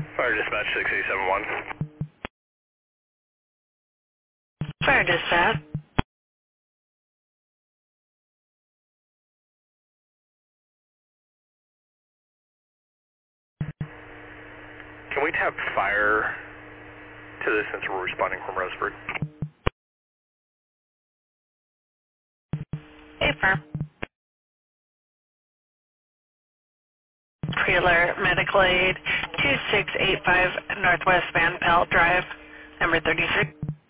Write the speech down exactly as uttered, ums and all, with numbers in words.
Fire dispatch six eight seven one. Fire dispatch. Can we tap fire to this since we're responding from Roseburg? Paper. Pre-alert medical aid two six eight five Northwest Van Pelt Drive, number thirty-six.